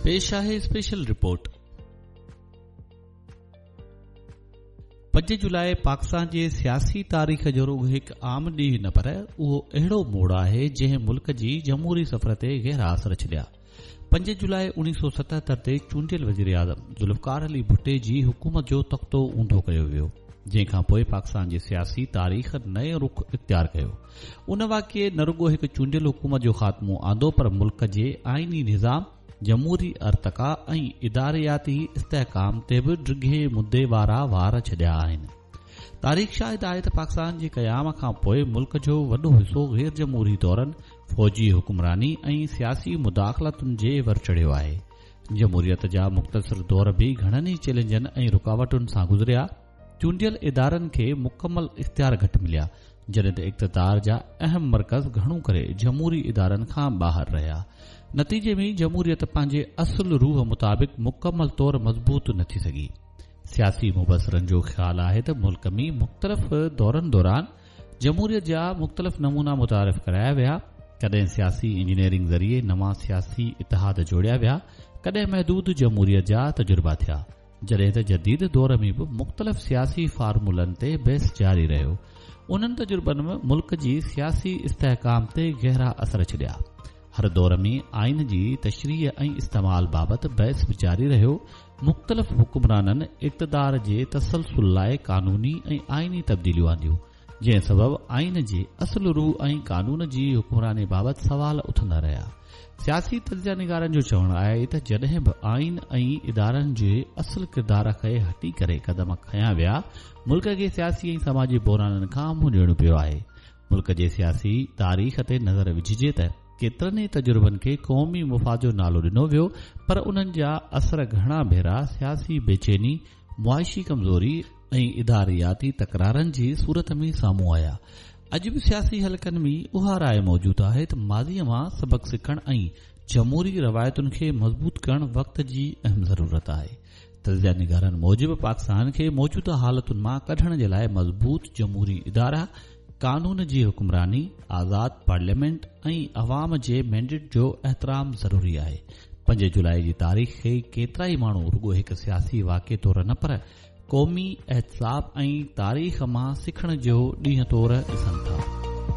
पेश आहे special report. 5 जुलाई पाकिस्तान जे सियासी तारीख़ जो रुॻो हिकु आम ॾींहुं न पर उहो अहिड़ो मोड़ आहे जंहिं मुल्क जी जमहूरी सफ़र ते गहरा असर छॾिया। 5 जुलाई 1977 ते चूंडियल वज़ीर आज़म ज़ुल्फ़िकार अली भुट्टे जी हुकूमत जो तख़्तो ऊंधो कयो वियो, जंहिंखां पोइ पाकिस्तान जी सियासी तारीख़ नयो रुख़ इख़्तियार कयो। उन वाक़िए न रुॻो हिकु चूंडियल हुकूमत जो ख़ात्मो आंदो पर मुल्क जे आईनी निज़ाम, जमहूरी अर्तका ऐं इदारियाती इस्तेहकाम ते बि ड्रिघे मुद्दे वारा वार छॾिया आहिनि। तारीख़ शाहिद आहे त पाकिस्तान जे क़याम खां पोइ मुल्क जो वॾो हिसो गैर जमहूरी दौरनि, फ़ौजी हुकुमरानी ऐं सियासी मुदाख़लतुनि जे वर चढ़ियो आहे। जमहूरियत जा मुख़्तसर दौर बि घणनि ई चैलेंजनि ऐं रुकावटुनि सां गुज़रिया। चूंडियल इदारनि खे मुकमल इख़्तियार घटि मिलिया, जॾहिं त इक़्तिदार जा अहम मर्कज़ घणो करे जमहूरी इदारनि खां ॿाहिरि रहिया। नतीजे में जमहूरियत पंहिंजे असुल रूह मुताबिक़ मुकमल तौर मज़बूत न थी सघी। सियासी मुबसरनि जो ख़्यालु आहे त मुल्क में मुख़्तलिफ़ दौरनि दौरान जमहूरियत जा मुख़्तलिफ़ नमूना मुतारिफ़ कराया विया। कॾहिं सियासी इंजीनियरिंग ज़रिए नवां सियासी इतिहाद जोड़िया विया, कॾहिं महदूद जमहूरियत जा तजुर्बा थिया, जॾहिं त जदीद दौर में बि मुख़्तलिफ़ सियासी फार्मूलनि ते बहस जारी रहियो। उन्हनि तजुर्बनि में मुल्क जी सियासी इस्तेहकाम ते गहरा असर छॾिया। हर दौर में आइन जी तशरीह ऐं इस्तेमाल बाबति बहस बि जारी रहियो। मुख़्तलिफ़ हुकुमराननि इक़्तिदार जे तसलसल लाइ कानूनी ऐं आइनी तब्दीलियूं आंदियूं, जंहिं सबबि आइन जे असुल रूह ऐं कानून जी हुकुमरानी बाबति सवाल उथंदा रहिया। सियासी तजिया निगारनि जो चवणु आहे त जॾहिं बि आइन ऐं इदारनि जे असुल किरदार खे हटी करे क़दम खयां विया, मुल्क खे सियासी ऐं समाजी बहिराननि खां मुंहुं ॾियणो पियो आहे। मुल्क जे सियासी तारीख़ ते नज़र विझिजे त केतिरनि ई तजुर्बनि खे क़ौमी मुफ़ाद जो नालो ॾिनो वियो, पर उन्हनि जा असर घणा भेरा सियासी बेचैनी, मुआशी कमज़ोरी ऐं इदारियाती तकरारनि जी सूरत में साम्हूं आया। अॼु बि सियासी हलकनि में उहा राय मौजूदु आहे त माज़ीअ मां सबक़ सिखण ऐं जमहूरी रवायतुनि खे मज़बूत करण वक़्त जी अहम ज़रूरत आहे। तजिया निगारनि मूजिबि पाकिस्तान खे मौजूदा हालतुनि मां कढण जे लाइ मज़बूत जमहूरी इदारा, कानून जी हुकुमरानी, आज़ाद पार्लियामेंट ऐं अवाम जे मैंडेट जो एहतराम ज़रूरी आहे। 5 जुलाई जी तारीख़ खे केतिरा ई माण्हू रुॻो हिकु सियासी वाक़े तौर न पर क़ौमी एहतसाब ऐं तारीख़ मां सिखण जो ॾींहुं तौर ॾिसनि था।